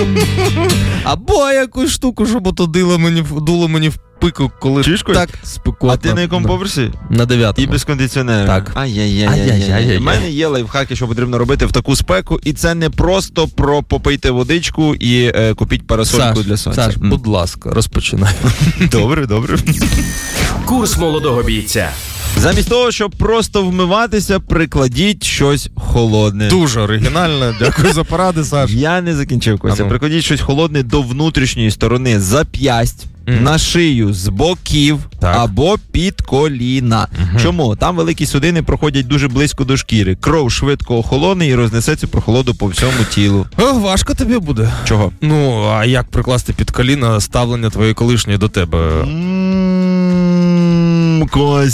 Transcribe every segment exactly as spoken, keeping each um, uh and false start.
Або якусь штуку, щоб ото дуло мені, дуло мені в пику, коли Чишко? так спекотно. А ти на якому поверсі? На дев'ятому. І без кондиціонера? Так. Ай-яй-яй-яй. У мене є лайфхаки, що потрібно робити в таку спеку, і це не просто про попийте водичку і е, купіть парасольку Саш, для сонця. Саш, mm. будь ласка, розпочинай. Добре, добре. Курс молодого бійця. Замість того, щоб просто вмиватися, прикладіть щось холодне. Дуже оригінально. Дякую за поради, Саш. Я не закінчив, Костя. Ану. Прикладіть щось холодне до внутрішньої сторони зап'ясть, mm. на шию з боків так. або під коліна. Mm-hmm. Чому? Там великі судини проходять дуже близько до шкіри. Кров швидко охолоне і рознесеться прохолоду по всьому тілу. О, важко тобі буде. Чого? Ну, а як прикласти під коліна ставлення твоєї колишньої до тебе? Ммм,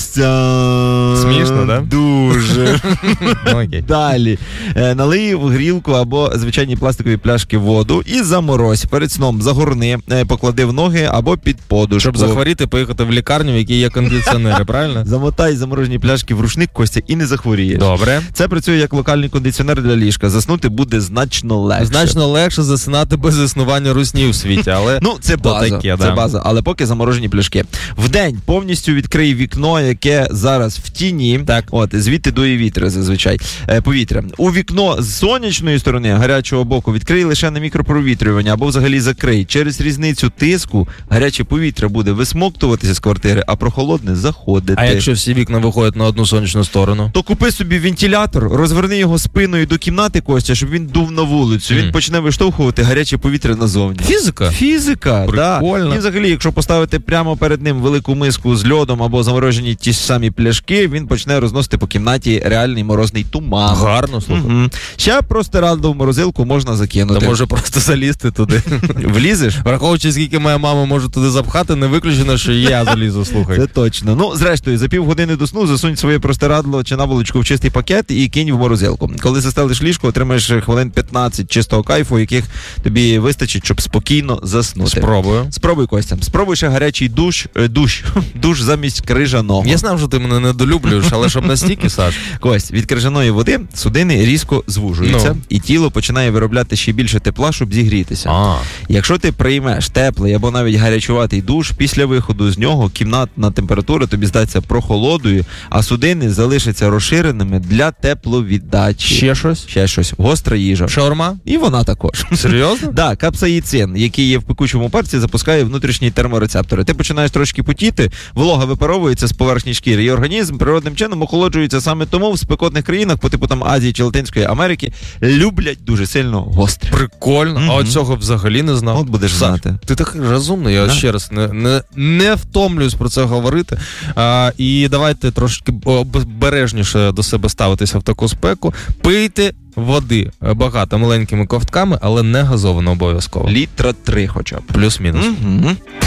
Костя. Смішно, да? Дуже. Окей. Далі. Е, налий в грілку або звичайні пластикові пляшки воду і заморозь. Перед сном загорни, е, поклади в ноги або під подушку. Щоб захворіти, поїхати в лікарню, в якій є кондиціонери, правильно? Замотай заморожені пляшки в рушник, Костя, і не захворієш. Добре. Це працює як локальний кондиціонер для ліжка. Заснути буде значно легше. Значно легше засинати без існування русні в світі, але... Ну, це база, таке, це да. база, але поки заморожені пляшки. Вдень повністю відкрий вікно, яке зараз в тіні. Так. От, звідти дує вітер зазвичай. Е, повітря. У вікно з сонячної сторони, гарячого боку, відкрий лише на мікропровітрювання або взагалі закрий. Через різницю тиску гаряче повітря буде висмоктуватися з квартири, а прохолодне заходити. А якщо всі вікна виходять на одну сонячну сторону? То купи собі вентилятор, розверни його спиною до кімнати, Костя, щоб він дув на вулицю. Mm. Він почне виштовхувати гаряче повітря назовні. Фізика? Фізика, прикольно. Да. І взагалі, якщо поставити прямо перед ним велику миску з льодом або заморожені ті ж самі пляшки, він почне розносити по кімнаті реальний морозний туман. Гарно, слухай. Угу. Ще простирадло в морозилку можна закинути. Та може просто залізти туди. Влізеш? Враховуючи, скільки моя мама може туди запхати, не виключено, що я залізу, слухай. Це точно. Ну, зрештою, за півгодини до сну засунь своє простирадло чи наволочку в чистий пакет і кинь в морозилку. Коли застелиш ліжко, отримаєш хвилин п'ятнадцять чистого кайфу, яких тобі вистачить, щоб спокійно заснути. Спробую. Спробуй, Костя. Спробуй ще гарячий душ, е, душ, душ замість крижаного. Я знав, що ти мене недолюблюєш, але щоб настільки, Саш. Кость, від крижаної води судини різко звужуються, Ну. і тіло починає виробляти ще більше тепла, щоб зігрітися. А. Якщо ти приймеш теплий або навіть гарячуватий душ, після виходу з нього кімнатна температура тобі здасться прохолодою, а судини залишаться розширеними для тепловіддачі. Ще щось? Ще щось. Гостра їжа. Шаурма? І вона також. Серйозно? Да, капсаїцин, який є в пекучому перці, запускає внутрішні терморецептори. Ти починаєш трошки потіти, волога випаровується з поверхні шкіри, і організм природним чином охолоджується. Саме тому в спекотних країнах, по типу там Азії чи Латинської Америки, люблять дуже сильно гостре. Прикольно. Мгм. А от цього взагалі не знав. От будеш Саш, знати. Ти такий розумний, я Да. ще раз не, не, не втомлююсь про це говорити. А, і давайте трошки обережніше до себе ставитися в таку спеку. Пийте води багато, маленькими ковтками, але не газовано обов'язково. Літра три хоча б. Плюс-мінус. Угу.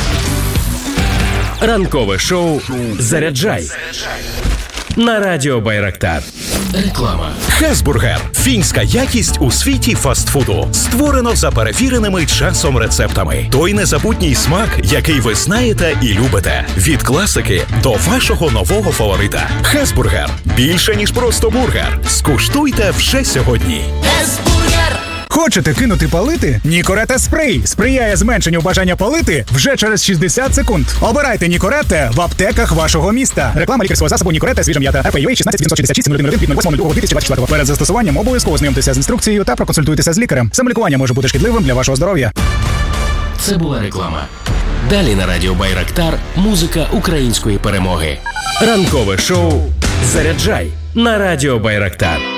Ранкове шоу «Заряджай» на радіо Байрактар. Реклама. Хесбургер. Фінська якість у світі фастфуду. Створено за перевіреними часом рецептами. Той незабутній смак, який ви знаєте і любите. Від класики до вашого нового фаворита. Хесбургер. Більше, ніж просто бургер. Скуштуйте вже сьогодні. Хочете кинути палити? Нікоретте спрей сприяє зменшенню бажання палити вже через шістдесят секунд. Обирайте Нікоретте в аптеках вашого міста. Реклама лікарського засобу Нікоретте свіжа м'ята. ар пі ю ей шістнадцять вісімсот шістдесят шість нуль один під восьмого двадцять четвертого. Перед застосуванням обов'язково знайомтеся з інструкцією та проконсультуйтеся з лікарем. Самолікування може бути шкідливим для вашого здоров'я. Це була реклама. Далі на радіо Байрактар музика української перемоги. Ранкове шоу «Заряджай» на радіо Байрактар.